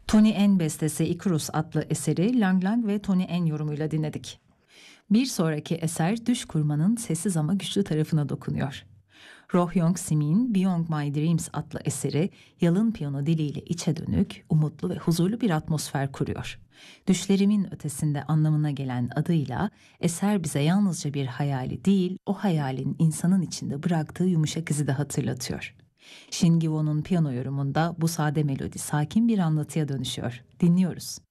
Tony N bestesi Icarus adlı eseri Lang Lang ve Tony N yorumuyla dinledik. Bir sonraki eser düş kurmanın sessiz ama güçlü tarafına dokunuyor. Roh Yong Sim'in Beyond My Dreams adlı eseri yalın piyano diliyle içe dönük, umutlu ve huzurlu bir atmosfer kuruyor. Düşlerimin ötesinde anlamına gelen adıyla eser bize yalnızca bir hayali değil, o hayalin insanın içinde bıraktığı yumuşak izi de hatırlatıyor. Shin Gi-won'un piyano yorumunda bu sade melodi sakin bir anlatıya dönüşüyor. Dinliyoruz.